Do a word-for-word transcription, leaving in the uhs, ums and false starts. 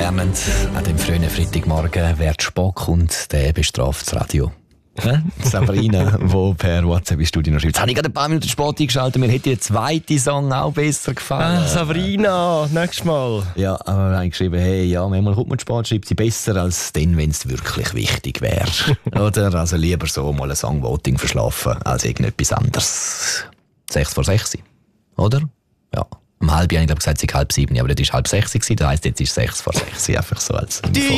lernen an dem frühen Freitagmorgen, wer zu spät kommt, der bestraft das Radio. Ja? Sabrina, die per WhatsApp ins Studio noch schreibt. Jetzt habe ich gerade ein paar Minuten spät eingeschaltet, mir hätte der zweite Song auch besser gefallen. Ah, Sabrina, nächstes Mal. Ja, aber wir haben geschrieben, hey, ja, manchmal kommt man zu spät, schreibt sie besser als dann, wenn es wirklich wichtig wäre. Oder? Also lieber so mal ein Songvoting verschlafen, als irgendetwas anderes. Sechs vor sechs, oder? Ja. Um halb, ich glaube, gesagt, es sei halb sieben, aber das war halb sechs, das heisst, jetzt ist sechs vor sechs, einfach so als Info.